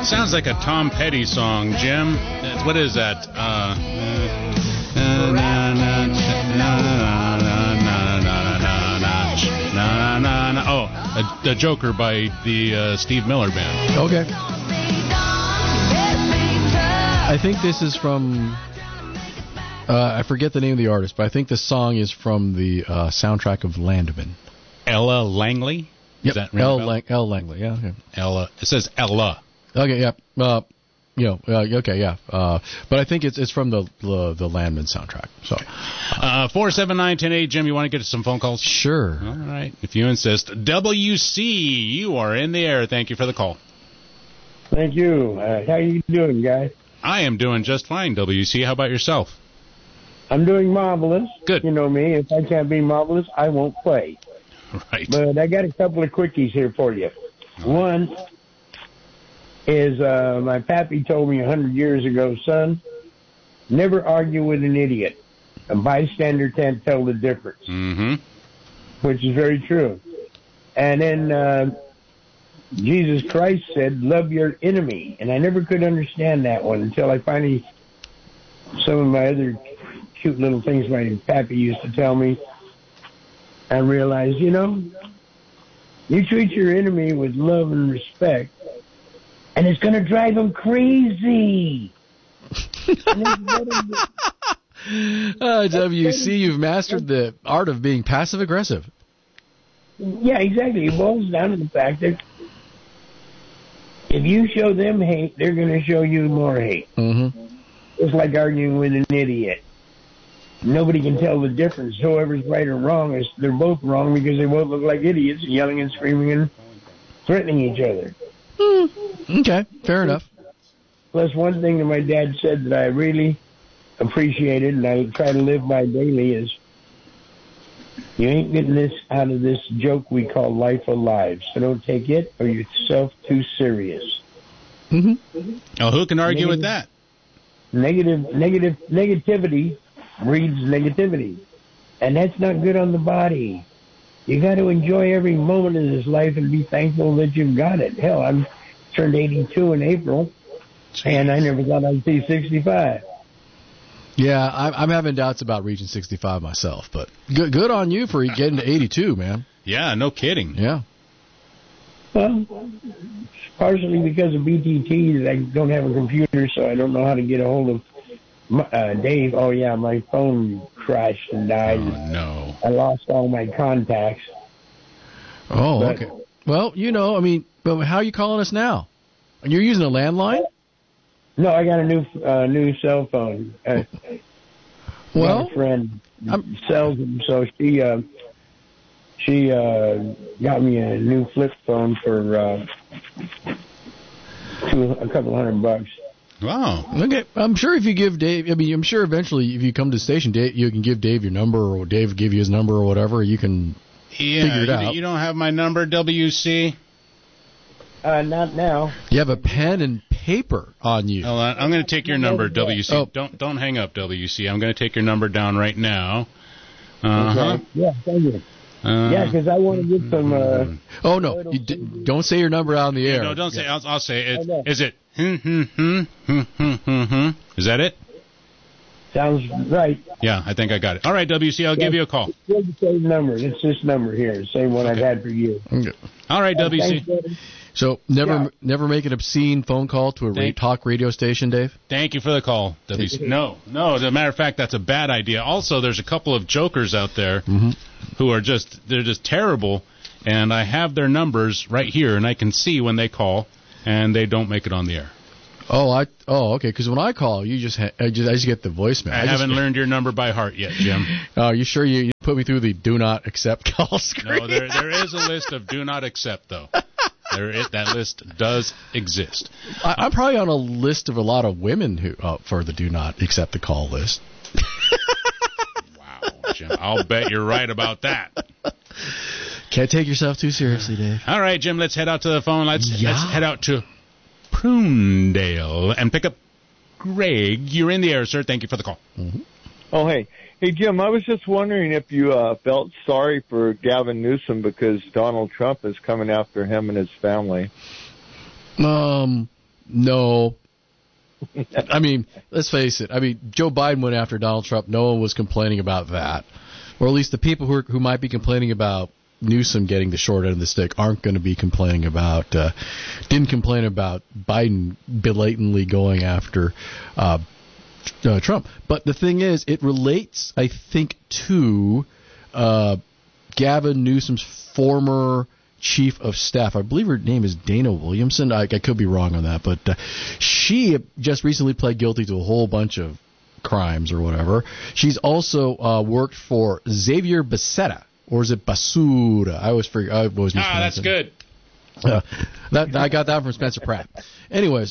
Sounds like a Tom Petty song, Jim. What is that? The Joker by the Steve Miller Band. Okay. I think this is from... I forget the name of the artist, but I think the song is from the soundtrack of Landman. Ella Langley? Yep. L. Langley, yeah. Okay. Ella. It says Ella. Okay, yeah. Okay, yeah. But I think it's from the Landman soundtrack. So, 479-1080, Jim, you want to get some phone calls? Sure. All right, if you insist. WC, you are in the air. Thank you for the call. Thank you. How you doing, guys? I am doing just fine, WC. How about yourself? I'm doing marvelous. Good. You know me. If I can't be marvelous, I won't play. Right. But I got a couple of quickies here for you. One is my pappy told me 100 years ago, son, never argue with an idiot. A bystander can't tell the difference. Mm-hmm. Which is very true. And then Jesus Christ said, love your enemy. And I never could understand that one until I finally, some of my other cute little things my pappy used to tell me, I realized, you treat your enemy with love and respect, and it's going to drive them crazy. WC, you've mastered the art of being passive-aggressive. Yeah, exactly. It boils down to the fact that if you show them hate, they're going to show you more hate. Mm-hmm. It's like arguing with an idiot. Nobody can tell the difference. Whoever's right or wrong, they're both wrong because they both look like idiots, yelling and screaming and threatening each other. Okay, fair enough. Plus, one thing that my dad said that I really appreciated and I try to live by daily is, you ain't getting this out of this joke we call life alive, so don't take it or yourself too serious. Mm-hmm. Oh, who can argue with that? Negativity breeds negativity, and that's not good on the body. You got to enjoy every moment of this life and be thankful that you've got it. Hell, I turned 82 in April, and I never thought I'd see 65. Yeah, I'm having doubts about reaching 65 myself, but good on you for getting to 82, man. Yeah, no kidding. Yeah. Well, partially because of BTT that I don't have a computer, so I don't know how to get a hold of Dave. Oh, yeah, my phone crashed and died. Oh, no. I lost all my contacts. Oh, okay. Well, but how are you calling us now? You're using a landline? No, I got a new cell phone. Well, my friend sells them, so she got me a new flip phone for a couple $100. Wow. Okay. I'm sure if you give Dave, I'm sure eventually if you come to the station, Dave, you can give Dave your number, or Dave give you his number or whatever. You can figure it out. You don't have my number, WC? Not now. You have a pen and paper on you. Hold on. I'm going to take your number, WC. Oh. Don't hang up, WC. I'm going to take your number down right now. Okay. Yeah, thank you. Yeah, because I want to get some... oh, no. Don't say your number out in the air. No, don't say it. I'll say it. Is it... Is that it? Sounds right. Yeah, I think I got it. All right, WC, I'll give you a call. It's the same number. It's this number here, the same one I've had for years. Okay. All right, WC. Thanks, so never make an obscene phone call to a talk radio station, Dave? Thank you for the call, WC. No, as a matter of fact, that's a bad idea. Also, there's a couple of jokers out there who are just terrible, and I have their numbers right here, and I can see when they call, and they don't make it on the air. Okay. Because when I call, I just get the voicemail. I haven't learned your number by heart yet, Jim. Are you sure you put me through the do not accept call screen? No, there is a list of do not accept, though. That list does exist. I'm probably on a list of a lot of women who for the do not accept the call list. Wow, Jim. I'll bet you're right about that. Can't take yourself too seriously, Dave. All right, Jim, let's head out to the phone. Let's head out to Prunedale and pick up Greg. You're in the air, sir. Thank you for the call. Mm-hmm. Oh, hey. Hey, Jim, I was just wondering if you felt sorry for Gavin Newsom because Donald Trump is coming after him and his family. No. I mean, let's face it. I mean, Joe Biden went after Donald Trump. No one was complaining about that. Or at least the people who might be complaining about Newsom getting the short end of the stick aren't going to be complaining about, didn't complain about Biden blatantly going after Trump. But the thing is, it relates, I think, to Gavin Newsom's former chief of staff. I believe her name is Dana Williamson. I could be wrong on that, but she just recently pled guilty to a whole bunch of crimes or whatever. She's also worked for Xavier Becerra, or is it Basura? I always forget. I always mispronounce that's good. I got that from Spencer Pratt. Anyways,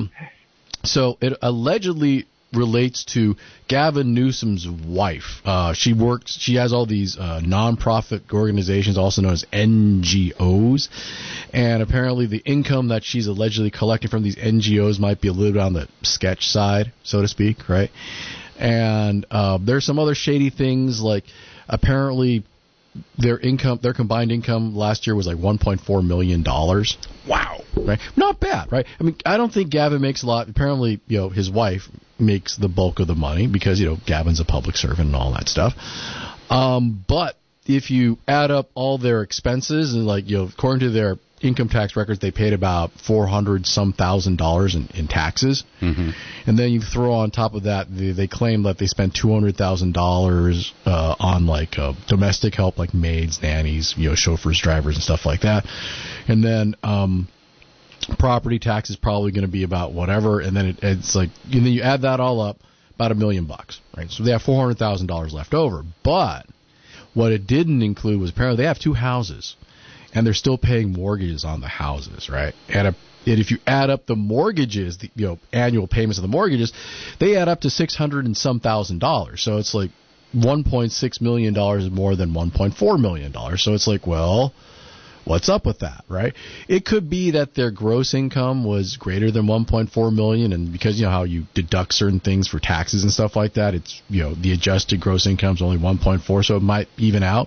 so it allegedly relates to Gavin Newsom's wife. She has all these nonprofit organizations, also known as NGOs, and apparently the income that she's allegedly collecting from these NGOs might be a little bit on the sketch side, so to speak, right? And there's some other shady things, like apparently their combined income last year was like $1.4 million. Wow. Right? Not bad, right? I mean, I don't think Gavin makes a lot. Apparently, his wife makes the bulk of the money because, Gavin's a public servant and all that stuff. But if you add up all their expenses and according to their income tax records, they paid about $400,000 in taxes. Mm-hmm. And then you throw on top of that, they claim that they spent $200,000 on domestic help, like maids, nannies, chauffeurs, drivers, and stuff like that. And then property tax is probably going to be about whatever, and then and then you add that all up, about $1 million, right? So they have $400,000 left over. But what it didn't include was apparently they have 2 houses, and they're still paying mortgages on the houses, right? And if you add up the mortgages, the annual payments of the mortgages, they add up to $600,000 and some $1,000. So it's like $1.6 million more than $1.4 million. So it's like, well, what's up with that, right? It could be that their gross income was greater than $1.4 million, and because how you deduct certain things for taxes and stuff like that, it's the adjusted gross income is only 1.4, so it might even out.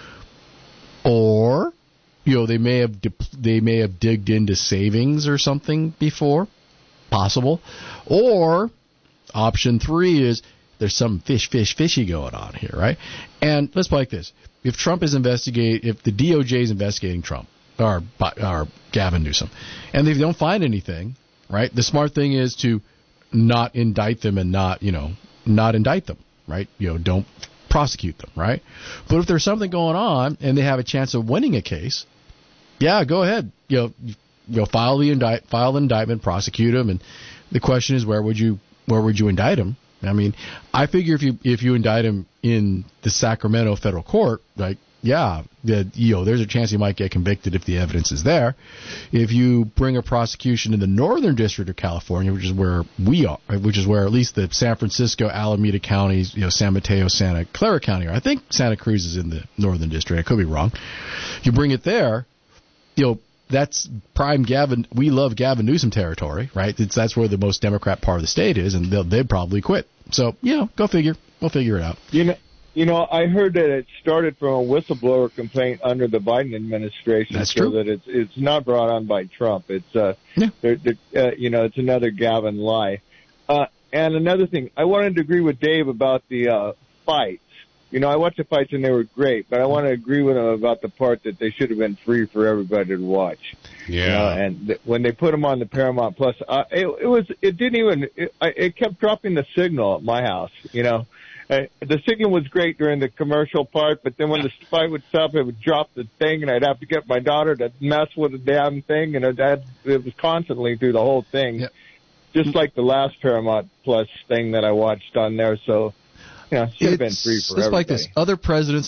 Or they may have digged into savings or something before, possible. Or option 3 is there's some fishy going on here, right? And let's put it like this. If the DOJ is investigating Trump, or Gavin Newsom, and they don't find anything, right, the smart thing is to not indict them and not indict them, right? Don't prosecute them, right? But if there's something going on and they have a chance of winning a case, yeah, go ahead. File the indictment, prosecute them, and the question is where would you indict him? I mean, I figure if you indict him in the Sacramento federal court, there's a chance he might get convicted if the evidence is there. If you bring a prosecution in the Northern District of California, which is where we are, which is where at least the San Francisco, Alameda counties, San Mateo, Santa Clara County are. I think Santa Cruz is in the Northern District. I could be wrong. If you bring it there, that's prime Gavin. We love Gavin Newsom territory, right? That's where the most Democrat part of the state is, and they'd probably quit. So, go figure. We'll figure it out. I heard that it started from a whistleblower complaint under the Biden administration. That's true. So that it's not brought on by Trump. It's it's another Gavin lie. And another thing, I wanted to agree with Dave about the fights. I watched the fights and they were great, but I want to agree with him about the part that they should have been free for everybody to watch. Yeah. When they put them on the Paramount Plus, it kept dropping the signal at my house. The signal was great during the commercial part, but then when the fight would stop, it would drop the thing, and I'd have to get my daughter to mess with the damn thing, and it was constantly through the whole thing, just like the last Paramount Plus thing that I watched on there. So, should have been free for everybody. It's like this. Other presidents